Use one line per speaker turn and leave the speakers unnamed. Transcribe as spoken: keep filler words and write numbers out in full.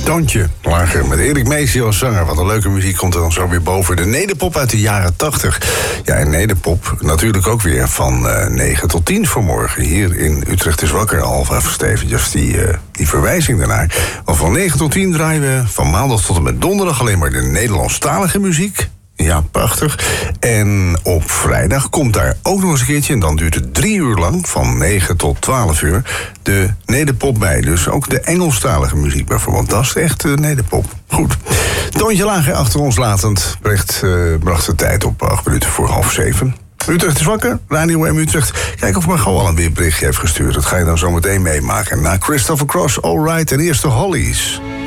Toontje lager met Erik Meesje als zanger. Wat een leuke muziek komt er dan zo weer boven. De nederpop uit de jaren tachtig. Ja, en nederpop natuurlijk ook weer van uh, negen tot tien vanmorgen. Hier in Utrecht is wakker. Alva Steventjes, die, uh, die verwijzing daarnaar. Want van negen tot tien draaien we van maandag tot en met donderdag alleen maar de Nederlandstalige muziek. Ja, prachtig. En op vrijdag komt daar ook nog eens een keertje... en dan duurt het drie uur lang, van negen tot twaalf uur... de nederpop bij. Dus ook de Engelstalige muziek bijvoorbeeld. Dat is echt de nederpop. Goed. Toontje lager achter ons latend bracht, uh, bracht de tijd op acht minuten voor half zeven. Utrecht is wakker, Radio M Utrecht. Kijk of Margot al een weerberichtje heeft gestuurd. Dat ga je dan zo meteen meemaken. Na Christopher Cross, All Right en eerst de Hollies.